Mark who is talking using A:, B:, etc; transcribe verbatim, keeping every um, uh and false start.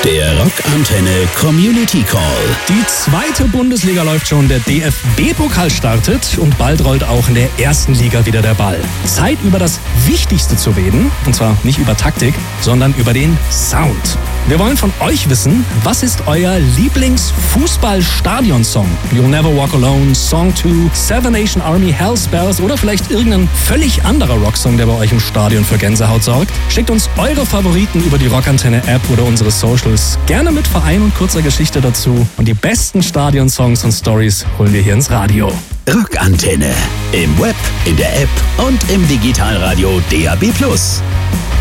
A: Der Rockantenne Community Call.
B: Die zweite Bundesliga läuft schon, der D F B-Pokal startet und bald rollt auch in der ersten Liga wieder der Ball. Zeit, über das Wichtigste zu reden, und zwar nicht über Taktik, sondern über den Sound. Wir wollen von euch wissen, was ist euer Lieblings-Fußball-Stadion-Song? You'll Never Walk Alone, Song two, Seven Nation Army, Hellspells oder vielleicht irgendein völlig anderer Rocksong, der bei euch im Stadion für Gänsehaut sorgt? Schickt uns eure Favoriten über die Rockantenne-App oder unsere Socials. Gerne mit Verein und kurzer Geschichte dazu. Und die besten Stadion-Songs und Stories holen wir hier ins Radio.
A: Rockantenne. Im Web, in der App und im Digitalradio D A B plus.